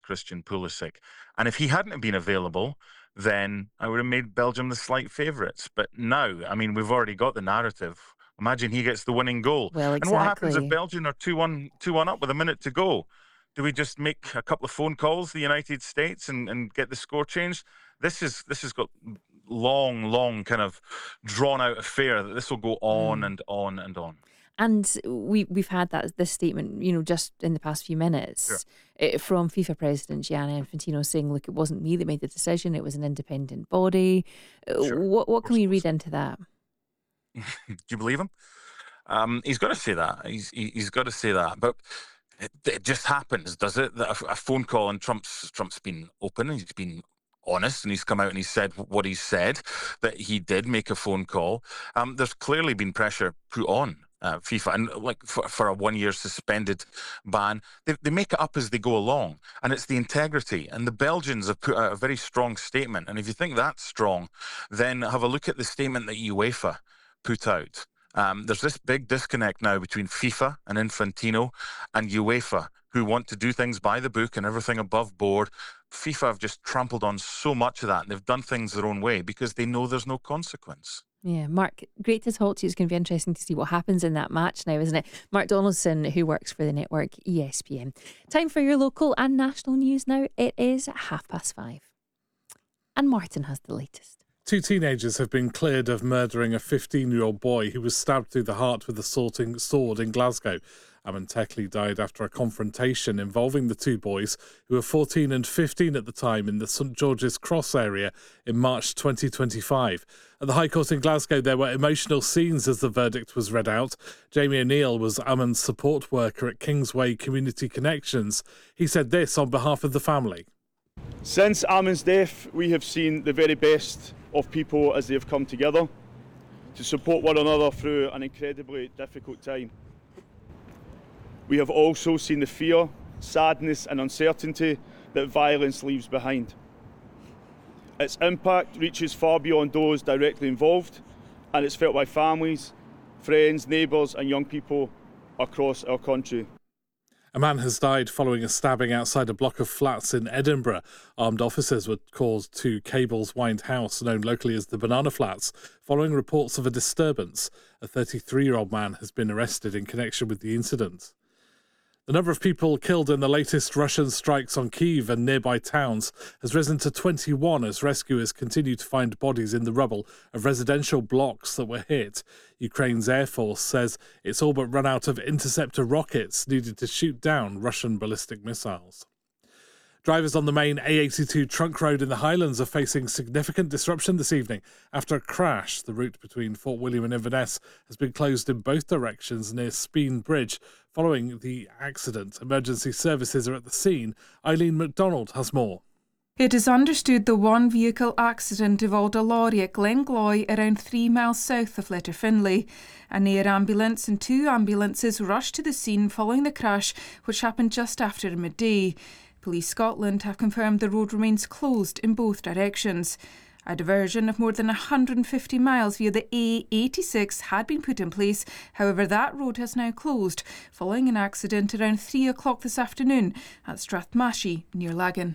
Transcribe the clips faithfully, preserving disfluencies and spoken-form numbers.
Christian Pulisic. And if he hadn't have been available, then I would have made Belgium the slight favourites. But now, I mean, we've already got the narrative. Imagine he gets the winning goal. Well, exactly. And what happens if Belgium are two one, two one up with a minute to go? Do we just make a couple of phone calls to the United States and, and get the score changed? This is this has got long, long kind of drawn out affair that this will go on mm. and on and on. And we, we've had that this statement, you know, just in the past few minutes sure. from FIFA President Gianni Infantino saying, look, it wasn't me that made the decision, it was an independent body. Sure. What what can we read into that? Do you believe him? Um, he's got to say that. He's he, he's got to say that. But it, it just happens, does it? That a, a phone call and Trump's Trump's been open. He's been honest, and he's come out and he's said what he said, that he did make a phone call. Um, there's clearly been pressure put on uh, FIFA, and like for, for a one-year suspended ban, they, they make it up as they go along, and it's the integrity. And the Belgians have put out a very strong statement, and if you think that's strong, then have a look at the statement that UEFA put out. Um, there's this big disconnect now between FIFA and Infantino and UEFA, who want to do things by the book and everything above board. FIFA have just trampled on so much of that, and they've done things their own way because they know there's no consequence. Yeah, Mark, great to talk to you. It's going to be interesting to see what happens in that match now, isn't it? Mark Donaldson, who works for the network E S P N. Time for your local and national news now. It is half past five. And Martin has the latest. Two teenagers have been cleared of murdering a fifteen-year-old boy who was stabbed through the heart with a sorting sword in Glasgow. Aman Tekli died after a confrontation involving the two boys, who were fourteen and fifteen at the time, in the St George's Cross area in March twenty twenty-five. At the High Court in Glasgow, there were emotional scenes as the verdict was read out. Jamie O'Neill was Aman's support worker at Kingsway Community Connections. He said this on behalf of the family. Since Aman's death, we have seen the very best of people as they have come together to support one another through an incredibly difficult time. We have also seen the fear, sadness and uncertainty that violence leaves behind. Its impact reaches far beyond those directly involved, and it's felt by families, friends, neighbours and young people across our country. A man has died following a stabbing outside a block of flats in Edinburgh. Armed officers were called to Cable's Wynd House, known locally as the Banana Flats, following reports of a disturbance. A thirty-three-year-old man has been arrested in connection with the incident. The number of people killed in the latest Russian strikes on Kyiv and nearby towns has risen to twenty-one as rescuers continue to find bodies in the rubble of residential blocks that were hit. Ukraine's Air Force says it's all but run out of interceptor rockets needed to shoot down Russian ballistic missiles. Drivers on the main A eighty-two trunk road in the Highlands are facing significant disruption this evening after a crash. The route between Fort William and Inverness has been closed in both directions near Speen Bridge. Following the accident, emergency services are at the scene. Eileen MacDonald has more. It is understood the one vehicle accident involved a lorry at Glengloy, around three miles south of Letterfinlay. An air ambulance and two ambulances rushed to the scene following the crash, which happened just after midday. Police Scotland have confirmed the road remains closed in both directions. A diversion of more than one hundred fifty miles via the A eighty-six had been put in place. However, that road has now closed following an accident around three o'clock this afternoon at Strathmashie near Lagan.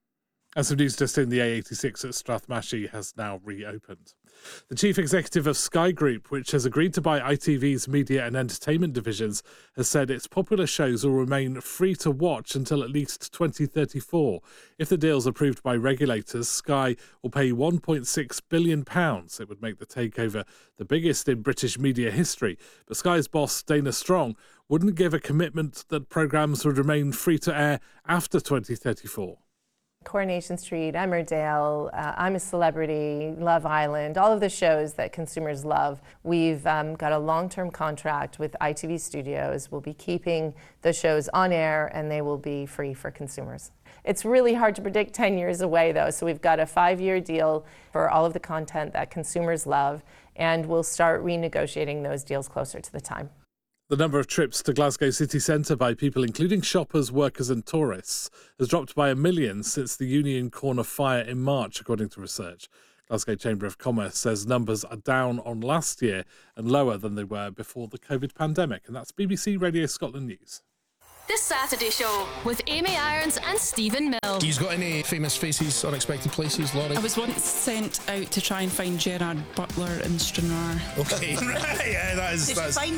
And some news just in, the A eighty-six at Strathmashie has now reopened. The chief executive of Sky Group, which has agreed to buy I T V's media and entertainment divisions, has said its popular shows will remain free to watch until at least twenty thirty-four. If the deal is approved by regulators, Sky will pay one point six billion pounds. It would make the takeover the biggest in British media history. But Sky's boss, Dana Strong, wouldn't give a commitment that programmes would remain free to air after twenty thirty-four. Coronation Street, Emmerdale, uh, I'm a Celebrity, Love Island, all of the shows that consumers love. We've um, got a long-term contract with I T V Studios. We'll be keeping the shows on air and they will be free for consumers. It's really hard to predict ten years away though, so we've got a five-year deal for all of the content that consumers love, and we'll start renegotiating those deals closer to the time. The number of trips to Glasgow city centre by people, including shoppers, workers and tourists, has dropped by a million since the Union Corner fire in March, according to research. Glasgow Chamber of Commerce says numbers are down on last year and lower than they were before the COVID pandemic. And that's B B C Radio Scotland News. The Saturday Show with Amy Irons and Stephen Mill. He's got any famous faces, unexpected places, Laurie? I was once sent out to try and find Gerard Butler in Stranraer. Okay, right, yeah, that is. Did that's... you find